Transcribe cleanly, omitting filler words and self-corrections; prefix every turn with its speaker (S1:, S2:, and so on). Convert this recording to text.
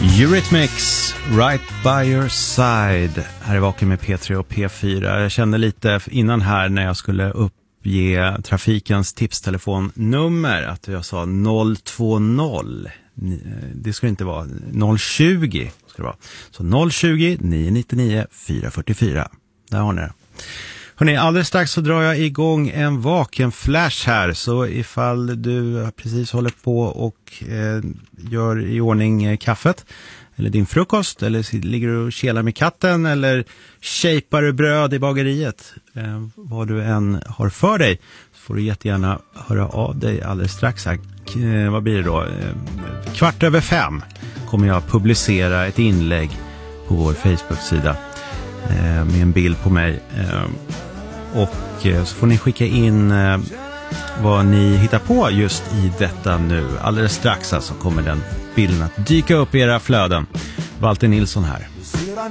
S1: Eurythmics, Right by your side. Här är Vaken med P3 och P4. Jag kände lite innan här när jag skulle uppge trafikens tipstelefonnummer att jag sa 020. Det ska inte vara 020 ska det vara. Så 020 999 444. Där har ni det. Hörrni, alldeles strax så drar jag igång en vaken flash här, så ifall du precis håller på och gör i ordning kaffet eller din frukost, eller ligger du och kelar med katten, eller shapar du bröd i bageriet, vad du än har för dig, så får du jättegärna höra av dig alldeles strax här. Vad blir det då? 4:15 kommer jag publicera ett inlägg på vår Facebook-sida med en bild på mig. Och så får ni skicka in vad ni hittar på just i detta nu. Alldeles strax alltså kommer den bilden att dyka upp i era flöden. Walter Nilsson här.